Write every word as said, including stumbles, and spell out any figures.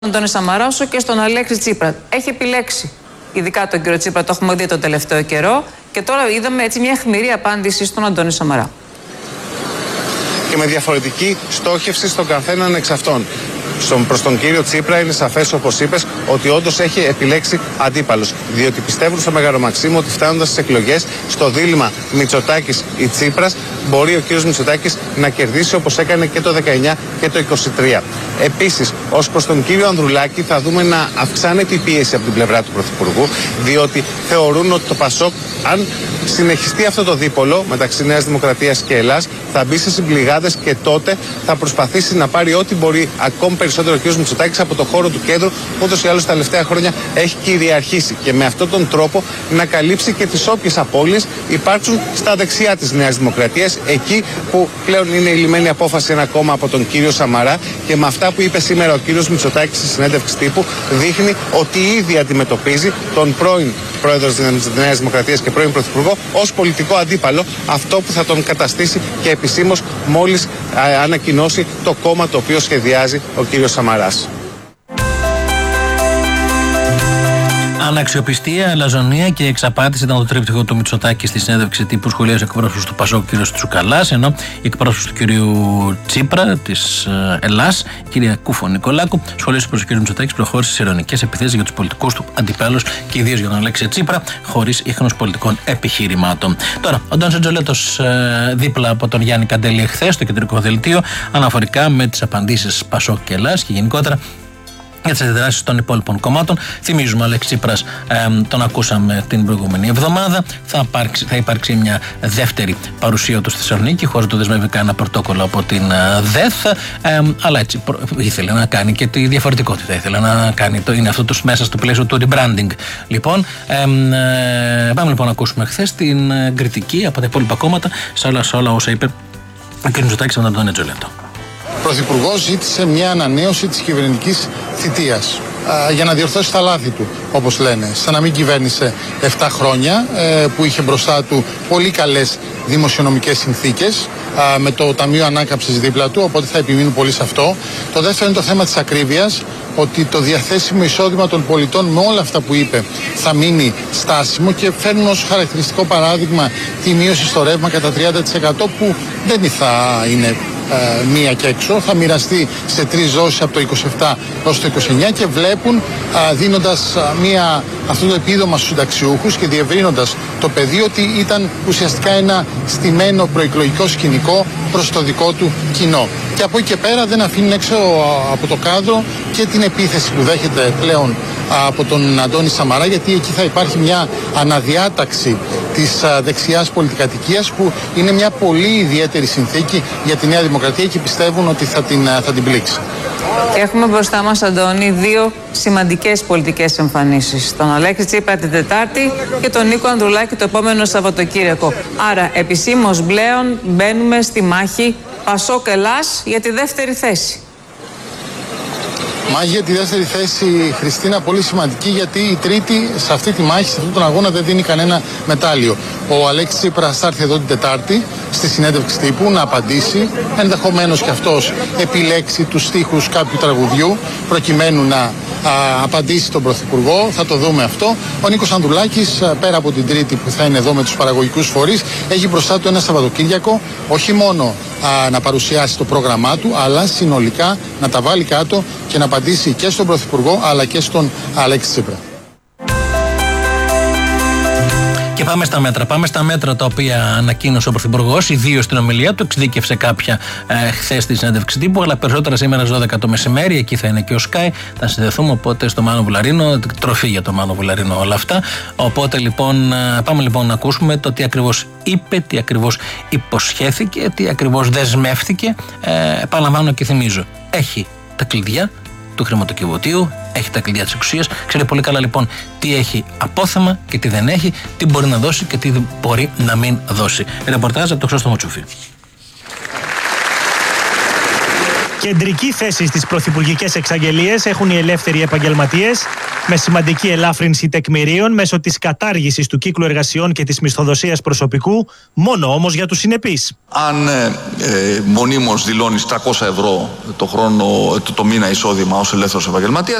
Αντώνη Σαμαρά όσο και στον Αλέξη Τσίπρα. Έχει επιλέξει, ειδικά τον κύριο Τσίπρα, το έχουμε δει τον τελευταίο καιρό, και τώρα είδαμε έτσι μια αιχμηρή απάντηση στον Αντώνη Σαμαρά. Και με διαφορετική στόχευση στον καθέναν εξ αυτών. Προς τον κύριο Τσίπρα είναι σαφές, όπως είπες, ότι όντως έχει επιλέξει αντίπαλος. Διότι πιστεύουν στο Μεγαλομαξίμου ότι φτάνοντας στις εκλογές, στο δίλημμα Μητσοτάκης ή Τσίπρας, μπορεί ο κύριος Μητσοτάκης να κερδίσει όπως έκανε και το δεκαεννιά και το είκοσι τρία. Επίσης, ως προς τον κύριο Ανδρουλάκη, θα δούμε να αυξάνεται η πίεση από την πλευρά του Πρωθυπουργού, διότι θεωρούν ότι το Πασόκ, αν συνεχιστεί αυτό το δίπολο μεταξύ Νέας Δημοκρατίας και Ελλάς, θα μπει σε συμπληγάδες και τότε θα προσπαθήσει να πάρει ό,τι μπορεί ακόμη περισσότερο ο κ. Μητσοτάκης από το χώρο του κέντρου, που ούτως ή άλλως τα τελευταία χρόνια έχει κυριαρχήσει, και με αυτόν τον τρόπο να καλύψει και τις όποιες απώλειες υπάρξουν στα δεξιά της Νέας Δημοκρατίας, εκεί που πλέον είναι η λυμμένη απόφαση ένα κόμμα από τον κύριο Σαμαρά. Και με αυτά που είπε σήμερα ο κ. Μητσοτάκης στη συνέντευξη τύπου, δείχνει ότι ήδη αντιμετωπίζει τον πρώην πρόεδρο της Νέας Δημοκρατίας και πρώην πρωθυπουργό ως πολιτικό αντίπαλο, αυτό που θα τον καταστήσει και επισήμως μόλις α, ανακοινώσει το κόμμα το οποίο σχεδιάζει ο κύριος Σαμαράς. Αναξιοπιστία, αλαζονία και εξαπάτηση ήταν το τρίπτυχο του Μητσοτάκη στη συνέντευξη τύπου σχολίασε εκπρόσωπος του Πασόκ, κ. Τσουκαλάς, ενώ η εκπρόσωπος του κ. Τσίπρα της Ελλάς, η κ. Κούφο Νικολάκου, σχολίασε πως ο κ. Μητσοτάκης προχώρησε σε ειρωνικές επιθέσεις για τους πολιτικούς του αντιπάλους και ιδίως για τον Αλέξη Τσίπρα, χωρίς ίχνος πολιτικών επιχειρημάτων. Τώρα, ο Ντόνης Τζολέτος δίπλα από τον Γιάννη Καντέλη εχθές στο κεντρικό δελτίο, αναφορικά με τις απαντήσεις Πασόκ και Ελλάς και γενικότερα για τις αντιδράσεις των υπόλοιπων κομμάτων. Θυμίζουμε, ο Αλέξη Τσίπρας ε, τον ακούσαμε την προηγούμενη εβδομάδα. Θα υπάρξει, θα υπάρξει μια δεύτερη παρουσία του στη Θεσσαλονίκη, χωρίς το δεσμεύει κανένα πρωτόκολλο από την ε, ΔΕΘ. Ε, αλλά έτσι προ, ήθελε να κάνει και τη διαφορετικότητα. Ήθελε να κάνει το, είναι αυτό το, μέσα στο πλαίσιο του rebranding. Λοιπόν, ε, ε, πάμε λοιπόν να ακούσουμε χθες την ε, κριτική από τα υπόλοιπα κόμματα σε όλα, σε όλα όσα είπε ο κ. Μητσοτάκης από τον Αντώνη Τζολέτο. Ο Πρωθυπουργός ζήτησε μια ανανέωση της κυβερνητικής θητείας α, για να διορθώσει τα λάθη του, όπως λένε. Σαν να μην κυβέρνησε επτά χρόνια, ε, που είχε μπροστά του πολύ καλές δημοσιονομικές συνθήκες, α, με το Ταμείο Ανάκαμψης δίπλα του, οπότε θα επιμείνουν πολύ σε αυτό. Το δεύτερο είναι το θέμα της ακρίβειας, ότι το διαθέσιμο εισόδημα των πολιτών με όλα αυτά που είπε θα μείνει στάσιμο, και φέρνουν ως χαρακτηριστικό παράδειγμα τη μείωση στο ρεύμα κατά τριάντα τοις εκατό, που δεν θα είναι Ε, μία και έξω, θα μοιραστεί σε τρεις δόσεις από το είκοσι επτά έως το είκοσι εννιά, και βλέπουν α, δίνοντας α, μία, αυτό το επίδομα στους συνταξιούχους και διευρύνοντας το πεδίο, ότι ήταν ουσιαστικά ένα στημένο προεκλογικό σκηνικό προς το δικό του κοινό. Και από εκεί και πέρα δεν αφήνουν έξω α, από το κάδρο και την επίθεση που δέχεται πλέον α, από τον Αντώνη Σαμαρά, γιατί εκεί θα υπάρχει μια αναδιάταξη της α, δεξιάς πολιτικατοικίας, που είναι μια πολύ ιδιαίτερη συνθήκη για τη Νέα Δημοκρατία, και πιστεύουν ότι θα την, θα την πλήξει. Έχουμε μπροστά μας, Αντώνη, δύο σημαντικές πολιτικές εμφανίσεις. Τον Αλέξη Τσίπρα την Τετάρτη και τον Νίκο Ανδρουλάκη το επόμενο Σαββατοκύριακο. Άρα επισήμως πλέον μπαίνουμε στη μάχη Πασόκ Ελλάς για τη δεύτερη θέση. Μάχη για τη δεύτερη θέση, Χριστίνα, πολύ σημαντική, γιατί η τρίτη σε αυτή τη μάχη, σε αυτόν τον αγώνα, δεν δίνει κανένα μετάλλιο. Ο Αλέξης Τσίπρας θα έρθει εδώ την Τετάρτη στη συνέντευξη τύπου να απαντήσει, ενδεχομένως και αυτός επιλέξει τους στίχους κάποιου τραγουδιού προκειμένου να α, απαντήσει τον Πρωθυπουργό. Θα το δούμε αυτό. Ο Νίκος Ανδρουλάκης, πέρα από την Τρίτη που θα είναι εδώ με τους παραγωγικούς φορείς, έχει μπροστά του ένα Σαββατοκύριακο όχι μόνο α, να παρουσιάσει το πρόγραμμά του, αλλά συνολικά να τα βάλει κάτω και να απαντήσει και στον Πρωθυπουργό αλλά και στον Αλέξη Τσίπρα. Και πάμε στα μέτρα. Πάμε στα μέτρα τα οποία ανακοίνωσε ο Πρωθυπουργός, ιδίως στην ομιλία του. Εξειδίκευσε κάποια ε, χθες στη συνέντευξη τύπου, αλλά περισσότερα σήμερα στις δώδεκα το μεσημέρι. Εκεί θα είναι και ο Sky. Θα συνδεθούμε οπότε στο Μάνο Βουλαρίνο. Τροφή για το Μάνο Βουλαρίνο όλα αυτά. Οπότε λοιπόν, πάμε λοιπόν να ακούσουμε το τι ακριβώς είπε, τι ακριβώς υποσχέθηκε, τι ακριβώς δεσμεύτηκε. Ε, επαναλαμβάνω και θυμίζω. Έχει τα κλειδιά του χρηματοκιβωτίου, έχει τα κλειδιά της εξουσίας, ξέρει πολύ καλά λοιπόν τι έχει απόθεμα και τι δεν έχει, τι μπορεί να δώσει και τι μπορεί να μην δώσει. Ρεπορτάζ από το Χρήστο Μοτσούφι. Κεντρική θέση στις πρωθυπουργικές εξαγγελίες έχουν οι ελεύθεροι επαγγελματίες, με σημαντική ελάφρυνση τεκμηρίων μέσω της κατάργησης του κύκλου εργασιών και της μισθοδοσίας προσωπικού, μόνο όμως για τους συνεπείς. Αν ε, ε, μονίμως δηλώνεις τριακόσια ευρώ το, χρόνο, το, το μήνα εισόδημα ως ελεύθερος επαγγελματίας,